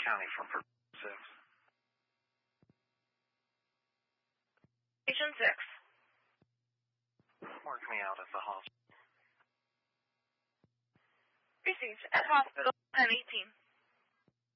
County from 6. Patient 6. Mark me out at the hospital. Received at hospital 1018.